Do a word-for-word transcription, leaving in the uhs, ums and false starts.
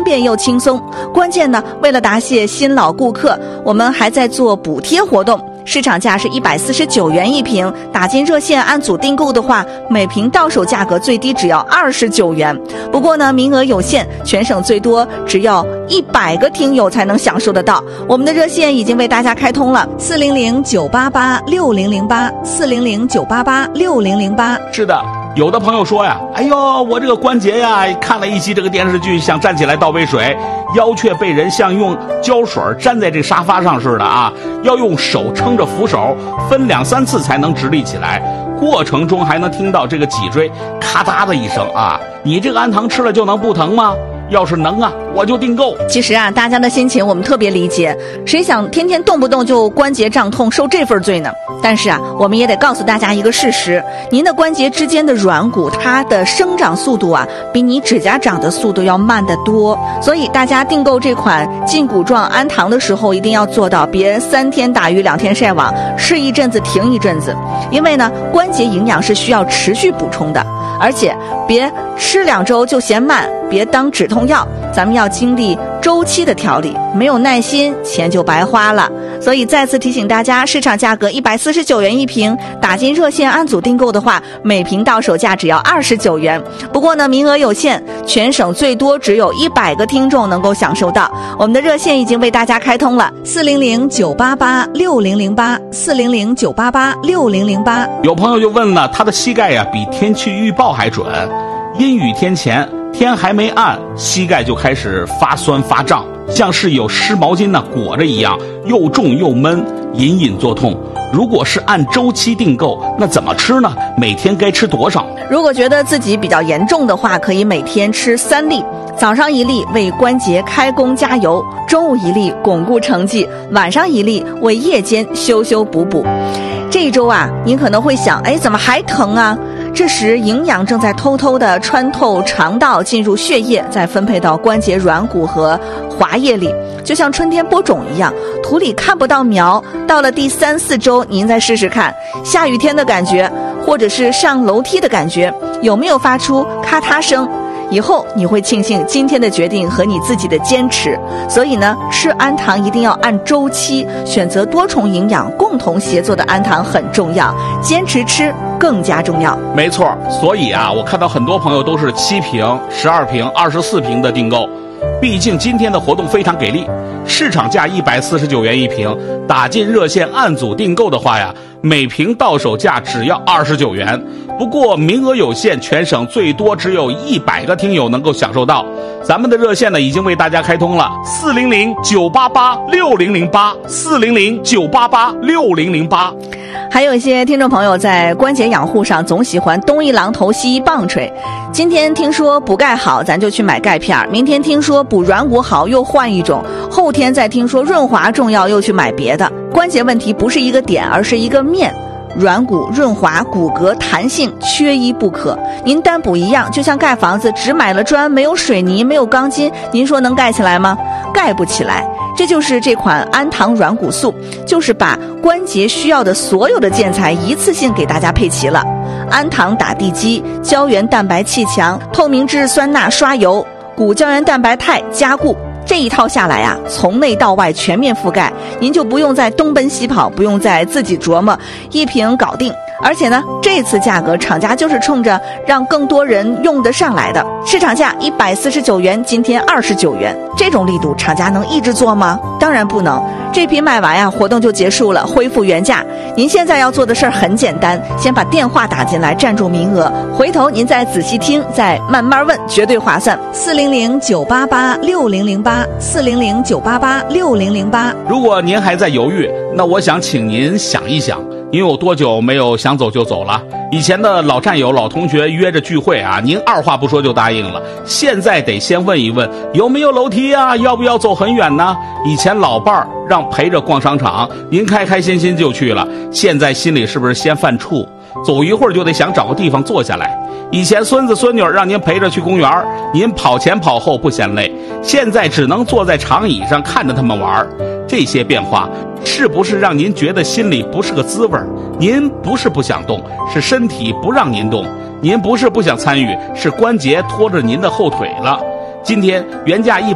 便又轻松。关键呢，为了答谢新老顾客，我们还在做补贴活动。市场价是一百四十九元一瓶，打进热线按组订购的话，每瓶到手价格最低只要二十九元。不过呢，名额有限，全省最多只要一百个听友才能享受得到。我们的热线已经为大家开通了，四零零九八八六零零八，四零零九八八六零零八。 是的。有的朋友说呀，哎呦，我这个关节呀，看了一集这个电视剧，想站起来倒杯水，腰却被人像用胶水粘在这沙发上似的啊，要用手撑着扶手，分两三次才能直立起来，过程中还能听到这个脊椎咔嗒的一声啊，你这个安糖吃了就能不疼吗？要是能啊，我就订购。 其实啊，大家的心情我们特别理解，谁想天天动不动就关节胀痛受这份罪呢？但是啊，我们也得告诉大家一个事实，您的关节之间的软骨，它的生长速度啊，比你指甲长的速度要慢得多。所以大家订购这款胫骨状安糖的时候，一定要做到别三天打鱼两天晒网，吃一阵子停一阵子。因为呢，关节营养是需要持续补充的，而且别吃两周就嫌慢，别当止痛药，咱们要经历周期的调理，没有耐心，钱就白花了。所以再次提醒大家，市场价格一百四十九元一瓶，打进热线按组订购的话，每瓶到手价只要二十九元。不过呢，名额有限，全省最多只有一百个听众能够享受到。我们的热线已经为大家开通了，四零零九八八六零零八，四零零九八八六零零八。 有朋友就问了，他的膝盖呀比天气预报还准，阴雨天前天还没暗，膝盖就开始发酸发胀，像是有湿毛巾呢裹着一样，又重又闷，隐隐作痛。如果是按周期订购，那怎么吃呢？每天该吃多少？ 如果觉得自己比较严重的话，可以每天吃三粒，早上一粒为关节开工加油，中午一粒巩固成绩，晚上一粒为夜间修修补补。这一周啊，您可能会想，哎，怎么还疼啊？这时营养正在偷偷地穿透肠道进入血液，再分配到关节软骨和滑液里，就像春天播种一样，土里看不到苗，到了第三四周您再试试看，下雨天的感觉或者是上楼梯的感觉有没有发出咔嗒声，以后你会庆幸今天的决定和你自己的坚持。所以呢，吃安糖一定要按周期，选择多重营养共同协作的安糖很重要，坚持吃更加重要。 没错，所以啊，我看到很多朋友都是七瓶、十二瓶、二十四瓶的订购。毕竟今天的活动非常给力，市场价一百四十九元一瓶，打进热线按组订购的话呀，每瓶到手价只要二十九元。不过名额有限，全省最多只有一百个听友能够享受到。咱们的热线呢已经为大家开通了，四零零九八八六零零八，四零零九八八六零零八。 还有一些听众朋友在关节养护上总喜欢东一榔头西一棒槌，今天听说补钙好，咱就去买钙片，明天听说补软骨好，又换一种，后天再听说润滑重要，又去买别的。关节问题不是一个点，而是一个面，软骨、润滑、骨骼、弹性缺一不可。您单补一样，就像盖房子只买了砖，没有水泥，没有钢筋，您说能盖起来吗？盖不起来。这就是这款安糖软骨素，就是把关节需要的所有的建材一次性给大家配齐了。安糖打地基，胶原蛋白气墙，透明质酸钠刷油，骨胶原蛋白肽加固，这一套下来啊，从内到外全面覆盖，您就不用再东奔西跑，不用再自己琢磨，一瓶搞定。而且呢，这次价格厂家就是冲着让更多人用得上来的，市场价一百四十九元，今天二十九元，这种力度厂家能一直做吗？当然不能。这批卖完呀，活动就结束了，恢复原价。您现在要做的事儿很简单，先把电话打进来，占住名额，回头您再仔细听，再慢慢问，绝对划算。四零零九八八六零零八，四零零九八八六零零八。 如果您还在犹豫，那我想请您想一想，您有多久没有想走就走了？以前的老战友、老同学约着聚会啊，您二话不说就答应了。现在得先问一问有没有楼梯啊，要不要走很远呢？以前老伴儿让陪着逛商场，您开开心心就去了，现在心里是不是先犯怵？走一会儿就得想找个地方坐下来。以前孙子孙女让您陪着去公园，您跑前跑后不嫌累，现在只能坐在长椅上看着他们玩。这些变化是不是让您觉得心里不是个滋味？您不是不想动，是身体不让您动；您不是不想参与，是关节拖着您的后腿了。今天原价一